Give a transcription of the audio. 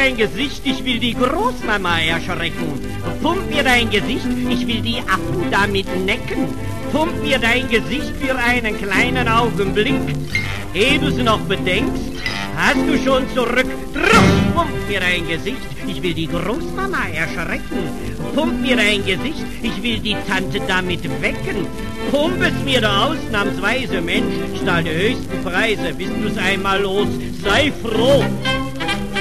dein Gesicht, ich will die Großmama erschrecken. Pump mir dein Gesicht, ich will die Affen damit necken. Pump mir dein Gesicht für einen kleinen Augenblick. Ehe du's noch bedenkst, hast du schon zurück. Pump mir dein Gesicht, ich will die Großmama erschrecken. Pump mir dein Gesicht, ich will die Tante damit wecken. Pump es mir da ausnahmsweise, Mensch, stahl die höchsten Preise, bist du's einmal los, sei froh.